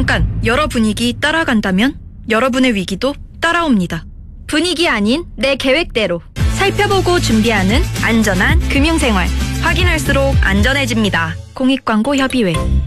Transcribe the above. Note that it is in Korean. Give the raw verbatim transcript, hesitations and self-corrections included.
잠깐, 여러 분위기 따라간다면 여러분의 위기도 따라옵니다. 분위기 아닌 내 계획대로 살펴보고 준비하는 안전한 금융생활. 확인할수록 안전해집니다. 공익광고 협의회.